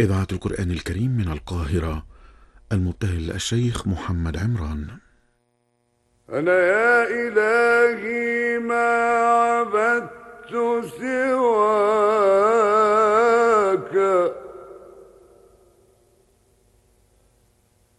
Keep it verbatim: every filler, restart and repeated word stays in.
إذاعة القرآن الكريم من القاهرة، المبتهل الشيخ محمد عمران. أنا يا إلهي ما عبدت سوى